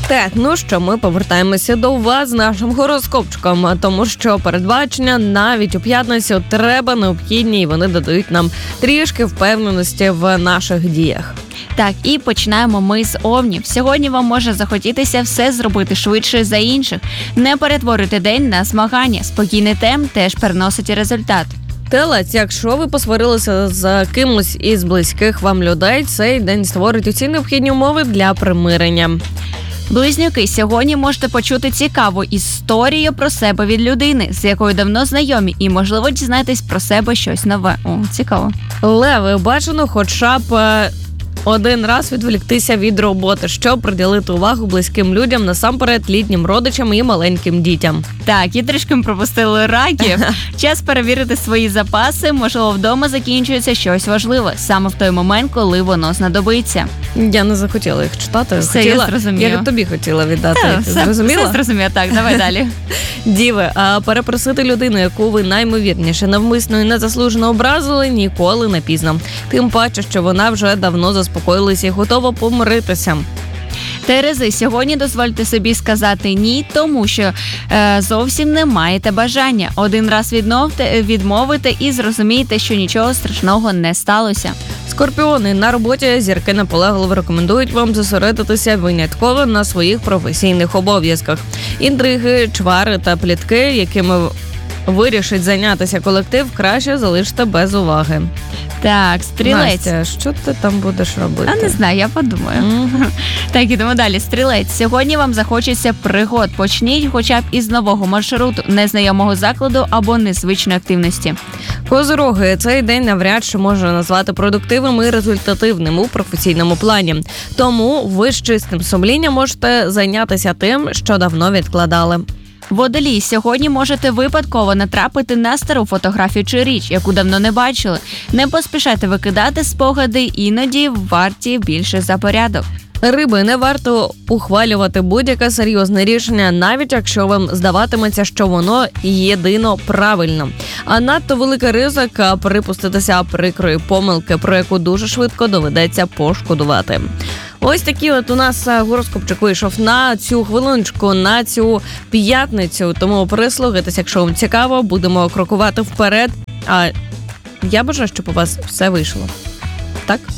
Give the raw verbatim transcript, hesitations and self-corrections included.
Так, ну що, ми повертаємося до вас з нашим гороскопчиком, тому що передбачення навіть у п'ятницю треба, необхідні, і вони додають нам трішки впевненості в наших діях. Так, і починаємо ми з Овнів. Сьогодні вам може захотітися все зробити швидше за інших. Не перетворюйте день на змагання. Спокійний темп теж переносить результат. Телець, якщо ви посварилися з кимось із близьких вам людей, цей день створить усі необхідні умови для примирення. Близнюки, сьогодні можете почути цікаву історію про себе від людини, з якою давно знайомі, і, можливо, дізнатись про себе щось нове. О, цікаво. Леви, бажано хоча б е, один раз відволіктися від роботи, щоб приділити увагу близьким людям, насамперед літнім родичам і маленьким дітям. Так, і трішки пропустили раків. Час перевірити свої запаси, можливо, вдома закінчується щось важливе, саме в той момент, коли воно знадобиться. Я не захотіла їх читати. Все, хотіла, я зрозуміла. Я тобі хотіла віддати. Та, Ти все, зрозуміла? Все зрозуміла, так, давай далі. Діви, а перепросити людину, яку ви наймовірніше навмисно і незаслужено образили, ніколи не пізно. Тим паче, що вона вже давно заспокоїлася і готова помиритися. Терези, сьогодні дозвольте собі сказати «ні», тому що е, зовсім не маєте бажання. Один раз відновте, відмовите і зрозумієте, що нічого страшного не сталося. Скорпіони, на роботі зірки наполегливо рекомендують вам зосередитися винятково на своїх професійних обов'язках. Інтриги, чвари та плітки, якими вирішить зайнятися колектив, краще залиште без уваги. Так, стрілець. Настя, що ти там будеш робити? А не знаю, я подумаю. Mm-hmm. Так, ідемо далі. Стрілець. Сьогодні вам захочеться пригод. Почніть хоча б із нового маршруту, незнайомого закладу або незвичної активності. Козороги, цей день навряд чи можна назвати продуктивним і результативним у професійному плані. Тому ви з чистим сумлінням можете зайнятися тим, що давно відкладали. Водолій, сьогодні можете випадково натрапити на стару фотографію чи річ, яку давно не бачили. Не поспішайте викидати спогади, іноді варті більше за порядок. Риби, не варто ухвалювати будь-яке серйозне рішення, навіть якщо вам здаватиметься, що воно єдино правильно. А надто великий ризик припуститися прикрої помилки, про яку дуже швидко доведеться пошкодувати. Ось такий от у нас гороскопчик вийшов на цю хвилиночку, на цю п'ятницю. Тому прислухайтесь, якщо вам цікаво, будемо крокувати вперед. А я бажаю, щоб у вас все вийшло. Так?